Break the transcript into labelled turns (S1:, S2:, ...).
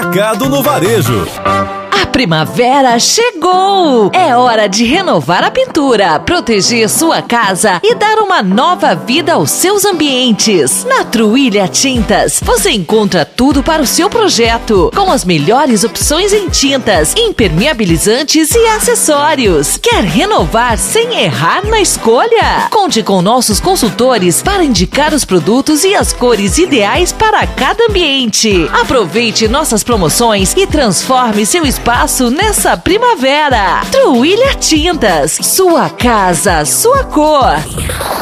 S1: Mercado no Varejo.
S2: A primavera chegou! É hora de renovar a pintura, proteger sua casa e dar uma nova vida aos seus ambientes. Na Truilha Tintas, você encontra tudo para o seu projeto, com as melhores opções em tintas, impermeabilizantes e acessórios. Quer renovar sem errar na escolha? Conte com nossos consultores para indicar os produtos e as cores ideais para cada ambiente. Aproveite nossas promoções e transforme seu espaço nessa primavera. Truilha Tintas, sua casa, sua cor.